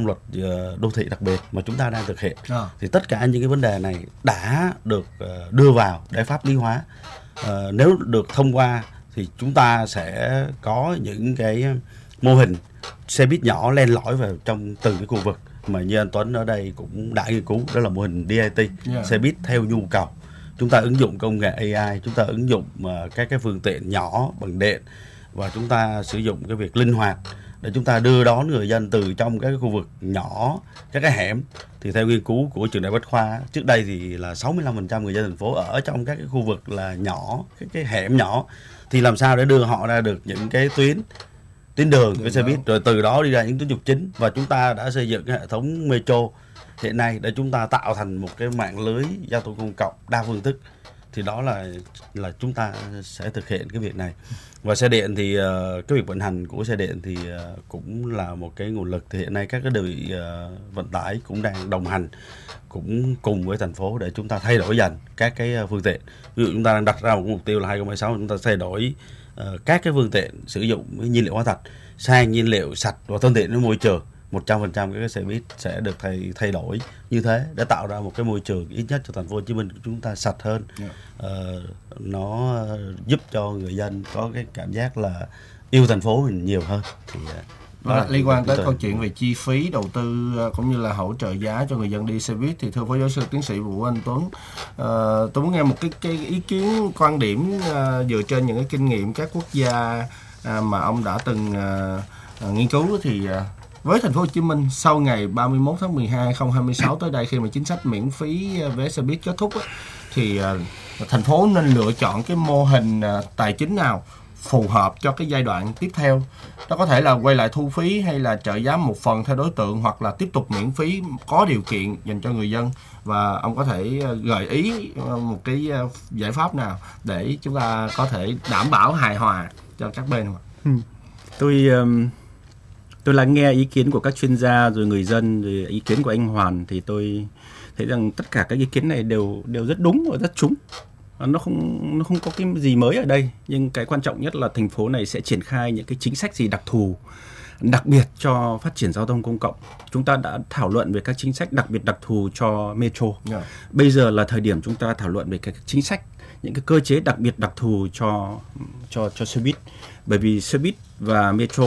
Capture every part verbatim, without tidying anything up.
luật uh, đô thị đặc biệt mà chúng ta đang thực hiện. À. Thì tất cả những cái vấn đề này đã được uh, đưa vào để pháp lý hóa. Uh, nếu được thông qua thì chúng ta sẽ có những cái mô hình xe buýt nhỏ len lỏi vào trong từng cái khu vực mà như anh Tuấn ở đây cũng đã nghiên cứu, đó là mô hình đê i tê, yeah. xe buýt theo nhu cầu. Chúng ta ứng dụng công nghệ a i, chúng ta ứng dụng uh, các cái phương tiện nhỏ bằng điện và chúng ta sử dụng cái việc linh hoạt để chúng ta đưa đón người dân từ trong các cái khu vực nhỏ, các cái hẻm. Thì theo nghiên cứu của trường Đại học Bách Khoa, trước đây thì là sáu mươi lăm phần trăm người dân thành phố ở trong các cái khu vực là nhỏ, cái, cái hẻm nhỏ. Thì làm sao để đưa họ ra được những cái tuyến tuyến đường cái xe buýt, rồi từ đó đi ra những tuyến trục chính. Và chúng ta đã xây dựng cái hệ thống metro hiện nay để chúng ta tạo thành một cái mạng lưới giao thông công cộng đa phương thức. Thì đó là là chúng ta sẽ thực hiện cái việc này. Và xe điện thì uh, cái việc vận hành của xe điện thì uh, cũng là một cái nguồn lực. Thì hiện nay các cái đơn vị uh, vận tải cũng đang đồng hành, cũng cùng với thành phố để chúng ta thay đổi dần các cái phương tiện. Ví dụ chúng ta đang đặt ra một mục tiêu là hai không hai sáu chúng ta thay đổi uh, các cái phương tiện sử dụng nhiên liệu hóa thạch sang nhiên liệu sạch và thân thiện với môi trường. một trăm phần trăm các cái xe buýt sẽ được thay thay đổi như thế để tạo ra một cái môi trường ít nhất cho thành phố Hồ Chí Minh của chúng ta sạch hơn. Yeah. Ờ, nó giúp cho người dân có cái cảm giác là yêu thành phố mình nhiều hơn. Thì đó, liên quan tới câu chuyện về chi phí đầu tư cũng như là hỗ trợ giá cho người dân đi xe buýt thì thưa phó giáo sư tiến sĩ Vũ Anh Tuấn, uh, tôi muốn nghe một cái, cái ý kiến quan điểm uh, dựa trên những cái kinh nghiệm các quốc gia uh, mà ông đã từng uh, uh, nghiên cứu thì uh, với thành phố Hồ Chí Minh sau ngày ba mươi mốt tháng mười hai năm hai không hai sáu tới đây, khi mà chính sách miễn phí vé xe buýt kết thúc á, thì uh, thành phố nên lựa chọn cái mô hình uh, tài chính nào phù hợp cho cái giai đoạn tiếp theo. Nó có thể là quay lại thu phí hay là trợ giá một phần theo đối tượng, hoặc là tiếp tục miễn phí có điều kiện dành cho người dân. Và ông có thể uh, gợi ý uh, một cái uh, giải pháp nào để chúng ta có thể đảm bảo hài hòa cho các bên không ạ? Ừ. Tôi um... Tôi lắng nghe ý kiến của các chuyên gia rồi người dân rồi ý kiến của anh Hoàn thì tôi thấy rằng tất cả các ý kiến này đều đều rất đúng và rất trúng. Nó không nó không có cái gì mới ở đây, nhưng cái quan trọng nhất là thành phố này sẽ triển khai những cái chính sách gì đặc thù, đặc biệt cho phát triển giao thông công cộng. Chúng ta đã thảo luận về các chính sách đặc biệt đặc thù cho metro. Yeah. Bây giờ là thời điểm chúng ta thảo luận về các chính sách, những cái cơ chế đặc biệt đặc thù cho cho cho xe buýt. Bởi vì xe buýt và metro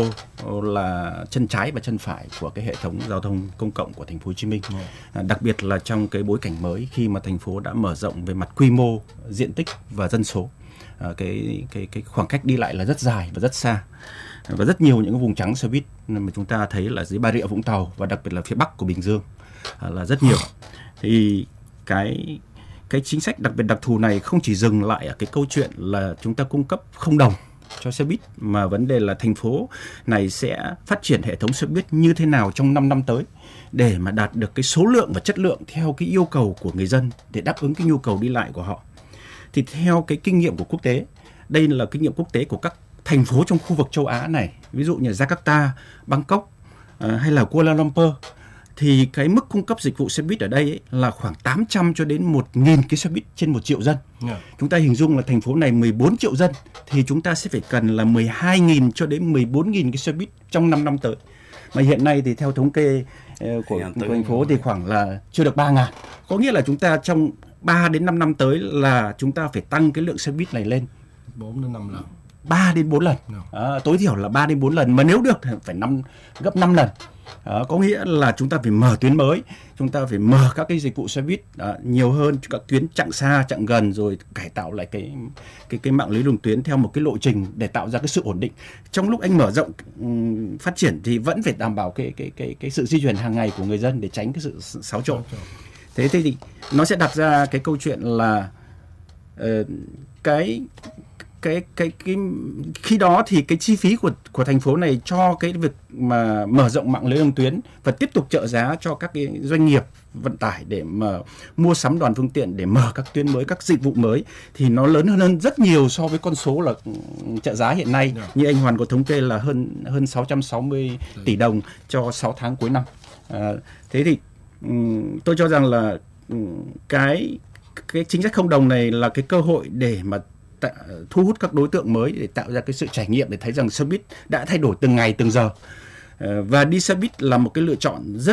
là chân trái và chân phải của cái hệ thống giao thông công cộng của thành phố Hồ Chí Minh. Yeah. Đặc biệt là trong cái bối cảnh mới khi mà thành phố đã mở rộng về mặt quy mô, diện tích và dân số. À, cái cái cái khoảng cách đi lại là rất dài và rất xa. Và rất nhiều những vùng trắng xe buýt mà chúng ta thấy là dưới Bà Rịa Vũng Tàu và đặc biệt là phía Bắc của Bình Dương à, là rất nhiều. Thì cái cái chính sách đặc biệt đặc thù này không chỉ dừng lại ở cái câu chuyện là chúng ta cung cấp không đồng cho xe buýt, mà vấn đề là thành phố này sẽ phát triển hệ thống xe buýt như thế nào trong năm năm tới để mà đạt được cái số lượng và chất lượng theo cái yêu cầu của người dân, để đáp ứng cái nhu cầu đi lại của họ. Thì theo cái kinh nghiệm của quốc tế, đây là kinh nghiệm quốc tế của các thành phố trong khu vực châu Á này, ví dụ như Jakarta, Bangkok uh, hay là Kuala Lumpur, thì cái mức cung cấp dịch vụ xe buýt ở đây ấy là khoảng tám trăm cho đến một nghìn cái xe buýt trên một triệu dân. Yeah. Chúng ta hình dung là thành phố này mười bốn triệu dân thì chúng ta sẽ phải cần là mười hai nghìn cho đến mười bốn nghìn cái xe buýt trong năm năm tới. Mà hiện nay thì theo thống kê uh, của, của thành phố thì khoảng là chưa được ba nghìn. Có nghĩa là chúng ta trong ba đến năm năm tới là chúng ta phải tăng cái lượng xe buýt này lên bốn đến năm lần. ba đến bốn lần. À, tối thiểu là ba đến bốn lần, mà nếu được thì phải năm gấp năm lần. À, có nghĩa là chúng ta phải mở tuyến mới, chúng ta phải mở các cái dịch vụ xe buýt à, nhiều hơn, các tuyến chặng xa, chặng gần, rồi cải tạo lại cái cái cái mạng lưới đường tuyến theo một cái lộ trình để tạo ra cái sự ổn định. Trong lúc anh mở rộng um, phát triển thì vẫn phải đảm bảo cái cái cái cái sự di chuyển hàng ngày của người dân để tránh cái sự xáo trộn. Thế thì nó sẽ đặt ra cái câu chuyện là uh, cái Cái, cái cái khi đó thì cái chi phí của của thành phố này cho cái việc mà mở rộng mạng lưới đường tuyến và tiếp tục trợ giá cho các cái doanh nghiệp vận tải để mà mua sắm đoàn phương tiện để mở các tuyến mới, các dịch vụ mới thì nó lớn hơn, hơn rất nhiều so với con số là trợ giá hiện nay. Yeah. Như anh Hoàn có thống kê là hơn hơn sáu trăm sáu mươi tỷ đồng cho sáu tháng cuối năm. À, thế thì um, tôi cho rằng là um, cái cái chính sách không đồng này là cái cơ hội để mà thu hút các đối tượng mới, để tạo ra cái sự trải nghiệm, để thấy rằng xe buýt đã thay đổi từng ngày từng giờ. Và đi xe buýt là một cái lựa chọn rất